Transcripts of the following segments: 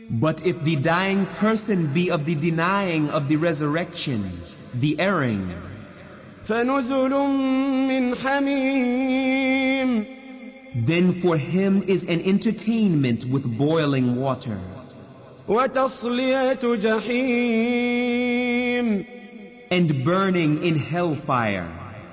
But if the dying person be of the denying of the resurrection, the erring, فَنُزُلٌ مِّنْ حَمِيمٍ, then for him is an entertainment with boiling water. وَتَصْلِيَةُ جَحِيمٍ, and burning in hellfire.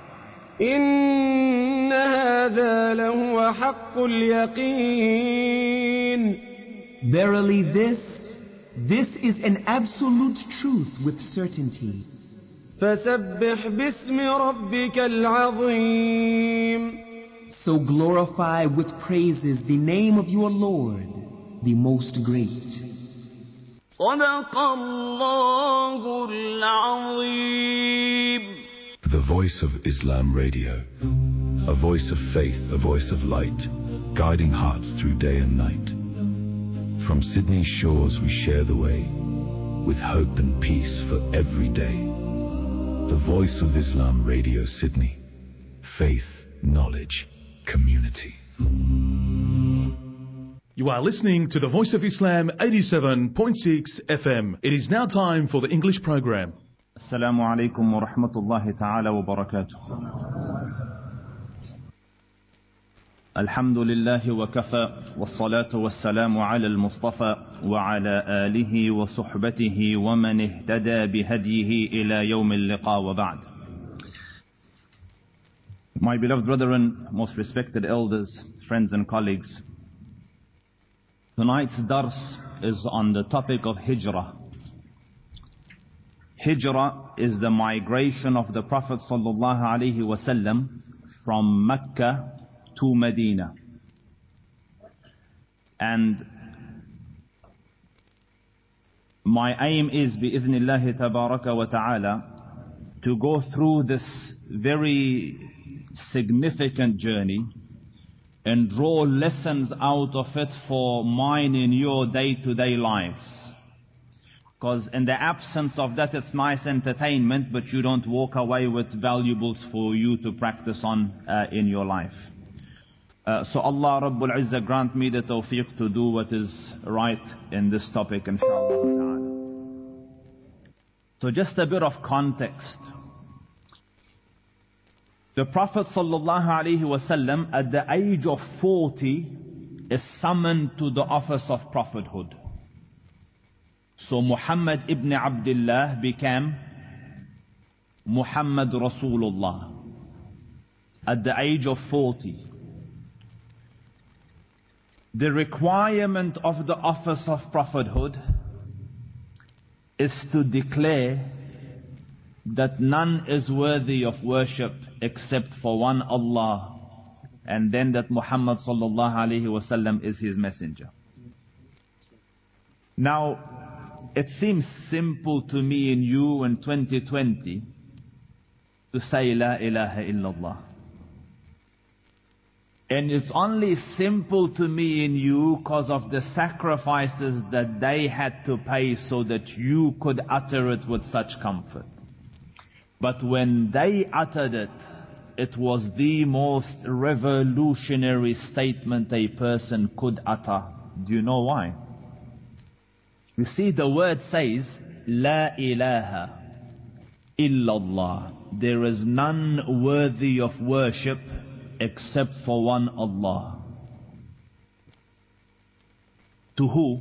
إِنَّ هَذَا لَهُوَ حَقُّ الْيَقِينِ, Verily this is an absolute truth with certainty. فَسَبِّحْ بِاسْمِ رَبِّكَ الْعَظِيمِ, So glorify with praises the name of your Lord, the most great. صدق الله العظيم. The Voice of Islam Radio, a voice of faith, a voice of light, guiding hearts through day and night. From Sydney's shores we share the way, with hope and peace for every day. The Voice of Islam Radio Sydney, faith, knowledge, community. You are listening to the Voice of Islam 87.6 FM. It is now time for the English program. Assalamu alaikum wa rahmatullahi ta'ala wa barakatuh. Alhamdulillahi wa kafa, wa salatu wa salamu ala al-Mustafa, wa ala alihi wa suhbatihi wa man ihtada bihadihi ila yawm al-liqa wa ba'd. My beloved brethren, most respected elders, friends and colleagues, tonight's dars is on the topic of hijrah. Hijrah is the migration of the Prophet sallallahu alaihi wasallam from Mecca to Medina. And my aim is bi'idhnillahi tabaraka wa ta'ala to go through this very significant journey and draw lessons out of it for mine and your day-to-day lives. Because in the absence of that, it's nice entertainment, but you don't walk away with valuables for you to practice on in your life. So Allah Rabbul Izzah grant me the tawfiq to do what is right in this topic, inshallah. So just a bit of context. The Prophet sallallahu alaihi wasallam at the age of 40 is summoned to the office of prophethood. So Muhammad ibn Abdullah became Muhammad Rasulullah at the age of 40. The requirement of the office of prophethood is to declare that none is worthy of worship except for one Allah, and then that Muhammad sallallahu alaihi wasallam is his messenger. Now, it seems simple to me and you in 2020 to say La ilaha illallah. And it's only simple to me and you because of the sacrifices that they had to pay so that you could utter it with such comfort. But when they uttered it, it was the most revolutionary statement a person could utter. Do you know why? You see, the word says, La ilaha illallah. There is none worthy of worship except for one Allah. To who?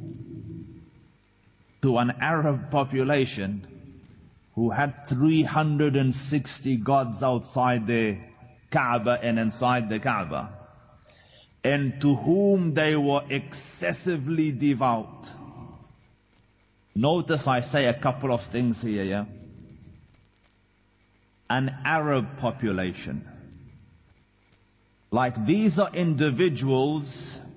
To an Arab population who had 360 gods outside the Kaaba and inside the Kaaba, and to whom they were excessively devout. Notice I say a couple of things here, yeah? An Arab population. Like these are individuals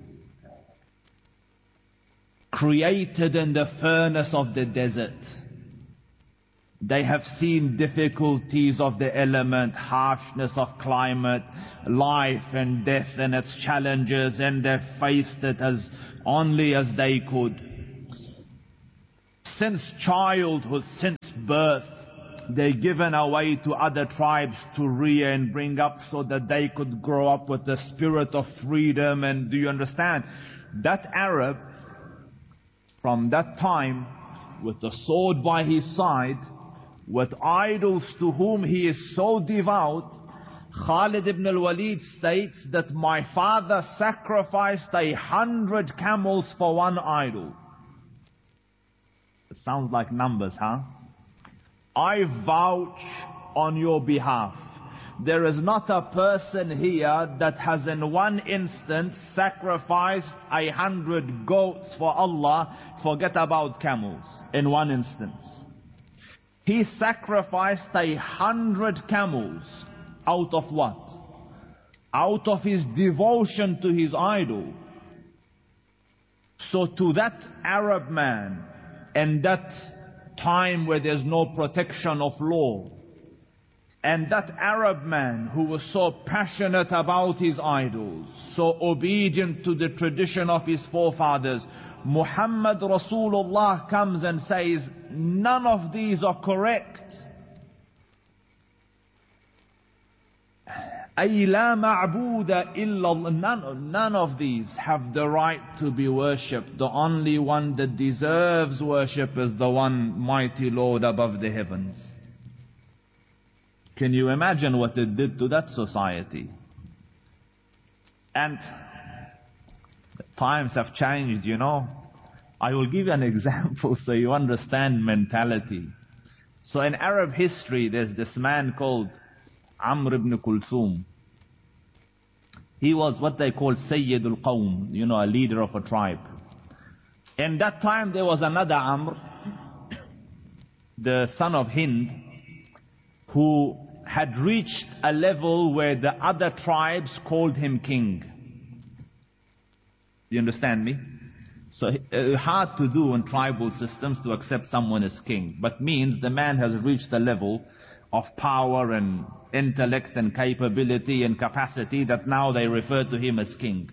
created in the furnace of the desert. They have seen difficulties of the element, harshness of climate, life and death and its challenges, and they've faced it as only as they could. Since childhood, since birth, they're given away to other tribes to rear and bring up so that they could grow up with the spirit of freedom. And do you understand? That Arab, from that time, with the sword by his side, with idols to whom he is so devout, Khalid ibn al-Walid states that my father sacrificed 100 camels for one idol. It sounds like numbers, huh? I vouch on your behalf. There is not a person here that has in one instance sacrificed 100 goats for Allah. Forget about camels. In one instance, he sacrificed 100 camels. Out of what? Out of his devotion to his idol. So to that Arab man, and that time where there's no protection of law, and that Arab man who was so passionate about his idols, so obedient to the tradition of his forefathers, Muhammad Rasulullah comes and says, none of these are correct. أي لا معبود إلا الله. None of these have the right to be worshipped. The only one that deserves worship is the one mighty Lord above the heavens. Can you imagine what it did to that society? And times have changed, you know. I will give you an example so you understand mentality. So in Arab history, there's this man called Amr ibn Kulthum. He was what they call Sayyid al-Qawm, you know, a leader of a tribe. In that time there was another Amr, the son of Hind, who had reached a level where the other tribes called him king. Do you understand me? So hard to do in tribal systems to accept someone as king, but means the man has reached a level of power and intellect and capability and capacity that now they refer to him as king.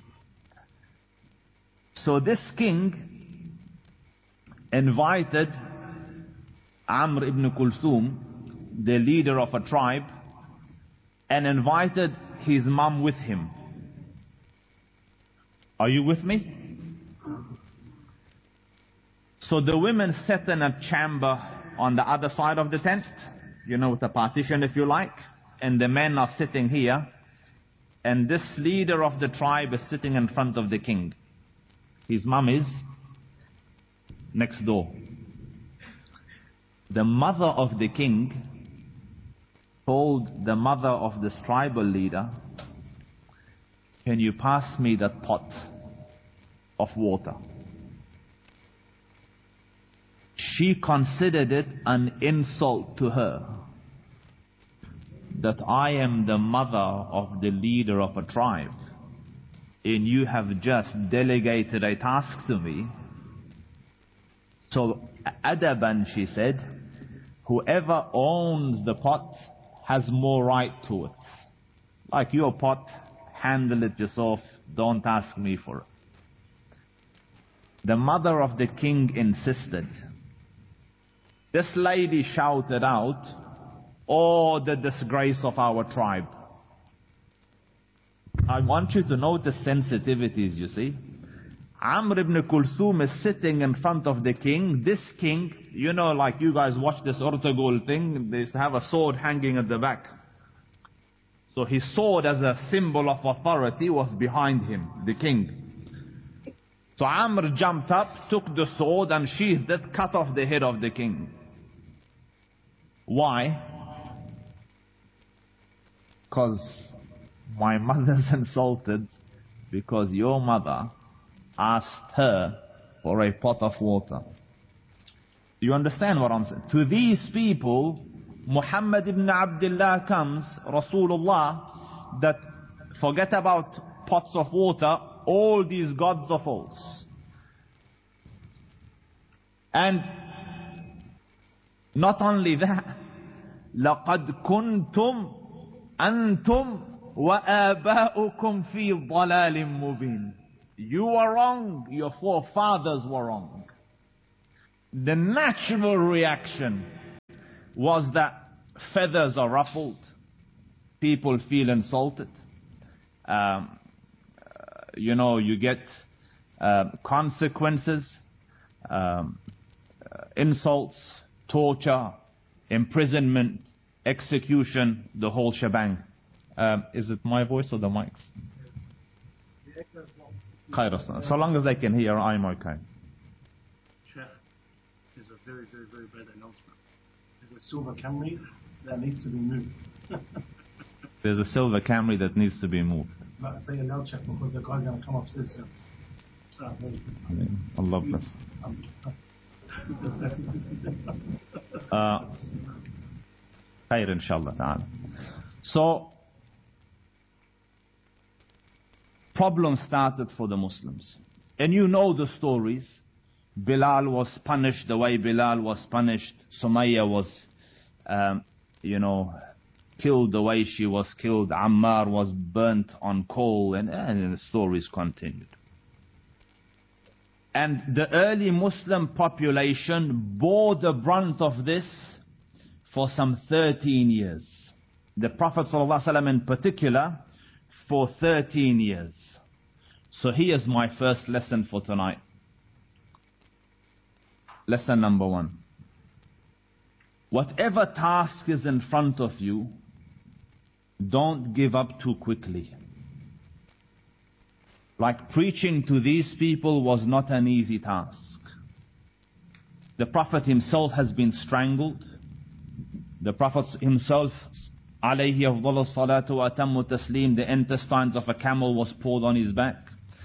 So this king invited Amr ibn Kulthum, the leader of a tribe, and invited his mom with him. Are you with me? So the women sat in a chamber on the other side of the tent, you know, with a partition if you like, and the men are sitting here, and this leader of the tribe is sitting in front of the king. His mom is next door. The mother of the king told the mother of this tribal leader, can you pass me that pot of water? She considered it an insult to her that I am the mother of the leader of a tribe and you have just delegated a task to me. So adaban, she said, whoever owns the pot has more right to it. Like your pot, handle it yourself, don't ask me for it. The mother of the king insisted. This lady shouted out, oh, the disgrace of our tribe. I want you to notice sensitivities, you see. Amr ibn Kulthum is sitting in front of the king. This king, you know, like you guys watch this Ortogol thing, they used to have a sword hanging at the back. So his sword as a symbol of authority was behind him, the king. So Amr jumped up, took the sword and sheathed it, cut off the head of the king. Why? Because my mother's insulted because your mother asked her for a pot of water. Do you understand what I'm saying? To these people, Muhammad ibn Abdullah comes, Rasulullah, that forget about pots of water, all these gods are false. And not only that, لَقَدْ كُنْتُمْ أَنْتُمْ وَآبَاؤُكُمْ فِي ضَلَالٍ مُبِينٍ. You are wrong, your forefathers were wrong. The natural reaction was that feathers are ruffled, people feel insulted. You know, you get consequences. insults, torture, imprisonment, execution, the whole shebang. Is it my voice or the mics? Khairas. So long as they can hear, I'm okay. Sheikh, there's a very, very, very bad announcement. There's a silver Camry that needs to be moved. There's a silver Camry that needs to be moved. But say it loud, Sheikh, because the guy's going to come upstairs soon. Allah bless. Khair inshallah ta'ala. So, problem started for the Muslims. And you know the stories. Bilal was punished the way Bilal was punished. Sumayya was, killed the way she was killed. Ammar was burnt on coal, and the stories continued. And the early Muslim population bore the brunt of this for some 13 years. The Prophet ﷺ in particular, for 13 years. So here's my first lesson for tonight. Lesson number 1. Whatever task is in front of you, don't give up too quickly. Like preaching to these people was not an easy task. The Prophet himself has been strangled. The Prophet himself, alayhi afdalus salatu wa atammu taslim, the intestines of a camel was poured on his back.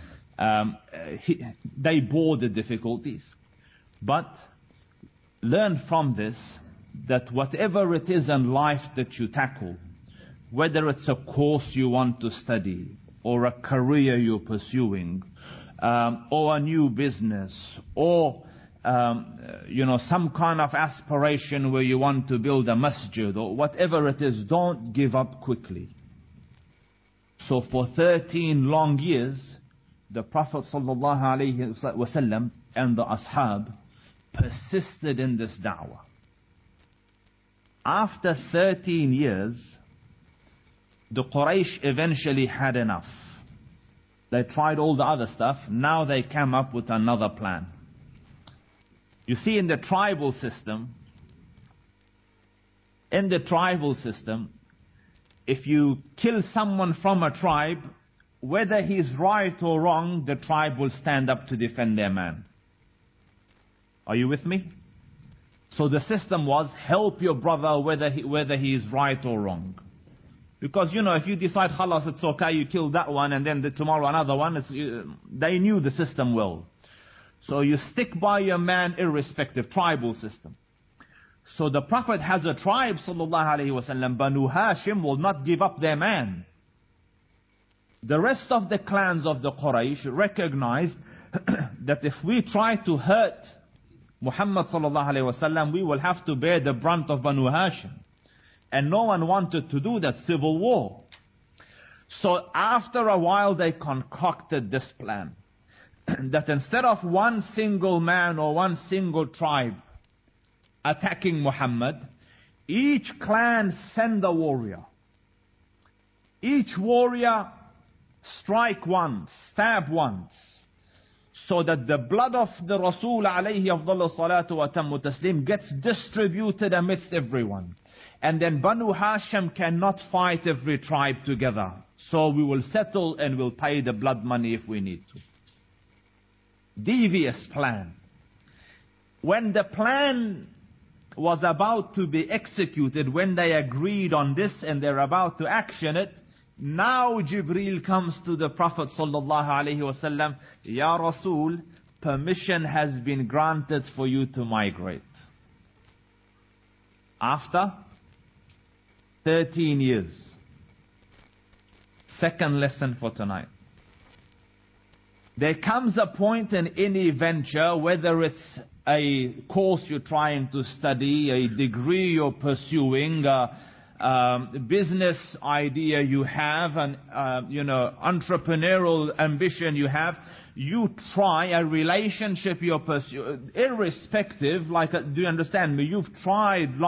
They bore the difficulties. But learn from this that whatever it is in life that you tackle, whether it's a course you want to study, or a career you're pursuing, or a new business, or some kind of aspiration where you want to build a masjid, or whatever it is, don't give up quickly. So for 13 long years, the Prophet ﷺ and the Ashab persisted in this da'wah. After 13 years, the Quraysh eventually had enough. They tried all the other stuff. Now they came up with another plan. You see, in the tribal system, if you kill someone from a tribe, whether he's right or wrong, the tribe will stand up to defend their man. Are you with me? So the system was, help your brother whether he is right or wrong. Because, if you decide, khalas, it's okay, you kill that one, and then tomorrow another one, they knew the system well. So you stick by your man irrespective, tribal system. So the Prophet has a tribe, sallallahu alayhi wasallam, Banu Hashim will not give up their man. The rest of the clans of the Quraysh recognized that if we try to hurt Muhammad sallallahu alayhi wasallam, we will have to bear the brunt of Banu Hashim. And no one wanted to do that, civil war. So after a while they concocted this plan. That instead of one single man or one single tribe attacking Muhammad, each clan send a warrior. Each warrior strike once, stab once. So that the blood of the Rasul alayhi afdalu salatu wa tammu taslim gets distributed amidst everyone. And then Banu Hashim cannot fight every tribe together. So we will settle and we'll pay the blood money if we need to. Devious plan. When the plan was about to be executed, when they agreed on this and they're about to action it, now Jibreel comes to the Prophet sallallahu alaihi wasallam, Ya Rasul, permission has been granted for you to migrate. After 13 years. Second lesson for tonight. There comes a point in any venture, whether it's a course you're trying to study, a degree you're pursuing, business idea you have, an entrepreneurial ambition you have, you try a relationship you're pursuing, irrespective, do you understand me? You've tried